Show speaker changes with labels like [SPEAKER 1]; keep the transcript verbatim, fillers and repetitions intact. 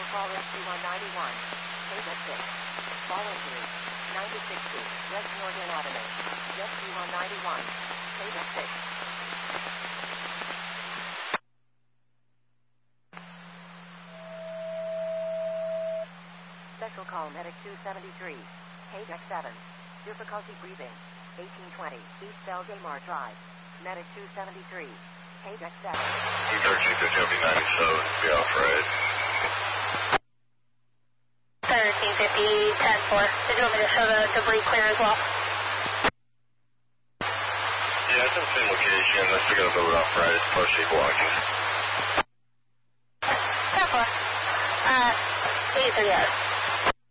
[SPEAKER 1] call Rescue one ninety-one. K-Deck six. Fall injury. ninety sixty, West Northern Avenue. Rescue one ninety-one. K-Deck six. Special call Medic two seventy-three. K-Deck seven. Difficulty breathing. eighteen twenty, East Belgamar Drive. Medic two seventy-three. K-Deck seven.
[SPEAKER 2] two thirteen fifty, L B ninety-seven, be off right.
[SPEAKER 3] thirteen fifty, ten four. Did you want me to show the debris clear as well?
[SPEAKER 2] Yeah, it's in the same location. They're still going to move it off right. It's partially blocking.
[SPEAKER 3] ten four. Uh, eighty-three yards.